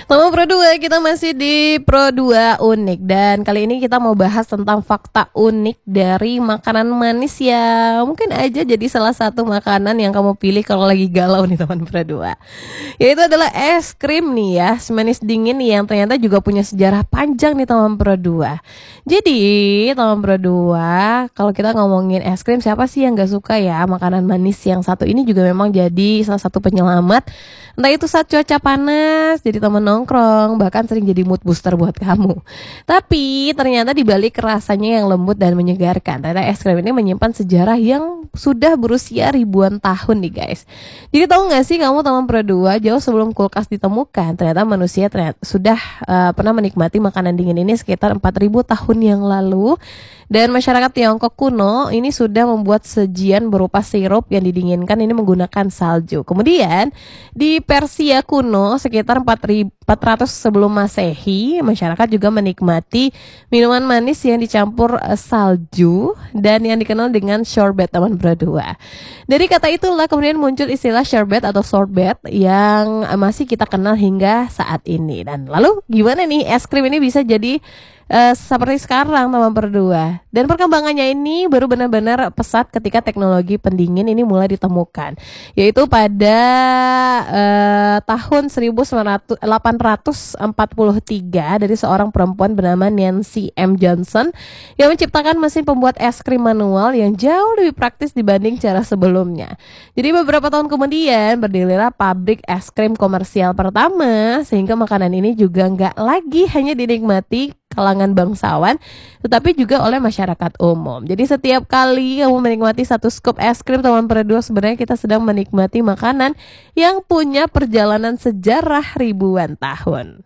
Sama Pro 2, kita masih di Pro 2 unik. Dan kali ini kita mau bahas tentang fakta unik dari makanan manis ya. Mungkin aja jadi salah satu makanan yang kamu pilih kalau lagi galau nih teman Pro 2. Yaitu adalah es krim nih ya, semanis dingin yang ternyata juga punya sejarah panjang nih teman Pro 2. Jadi teman Pro 2, kalau kita ngomongin es krim, siapa sih yang gak suka ya makanan manis yang satu ini juga memang jadi salah satu penyelamat. Entah itu saat cuaca panas, jadi teman nongkrong, bahkan sering jadi mood booster buat kamu. Tapi ternyata dibalik rasanya yang lembut dan menyegarkan, ternyata es krim ini menyimpan sejarah yang sudah berusia ribuan tahun nih guys. Jadi tahu nggak sih kamu teman Pro 2, jauh sebelum kulkas ditemukan, ternyata manusia sudah pernah menikmati makanan dingin ini sekitar 4000 tahun yang lalu. Dan masyarakat Tiongkok kuno ini sudah membuat sajian berupa sirup yang didinginkan ini menggunakan salju. Kemudian di Persia kuno sekitar 400 sebelum Masehi, masyarakat juga menikmati minuman manis yang dicampur salju dan yang dikenal dengan sorbet teman Pro 2. Dari kata itulah kemudian muncul istilah sorbet atau sorbet yang masih kita kenal hingga saat ini. Dan lalu gimana nih es krim ini bisa jadi seperti sekarang teman Pro 2. Dan perkembangannya ini baru benar-benar pesat ketika teknologi pendingin ini mulai ditemukan, yaitu pada tahun 1843 dari seorang perempuan bernama Nancy M. Johnson yang menciptakan mesin pembuat es krim manual yang jauh lebih praktis dibanding cara sebelumnya. Jadi beberapa tahun kemudian berdirilah pabrik es krim komersial pertama, sehingga makanan ini juga nggak lagi hanya dinikmati kalangan bangsawan, tetapi juga oleh masyarakat umum. Jadi setiap kali kamu menikmati satu scoop es krim teman Pro 2, sebenarnya kita sedang menikmati makanan yang punya perjalanan sejarah ribuan tahun.